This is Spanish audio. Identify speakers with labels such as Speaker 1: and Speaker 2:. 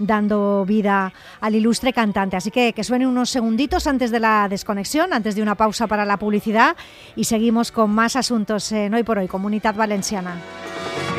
Speaker 1: dando vida al ilustre cantante. Así que suenen unos segunditos antes de la desconexión, antes de una pausa para la publicidad, y seguimos con más asuntos en Hoy por Hoy, Comunitat Valenciana.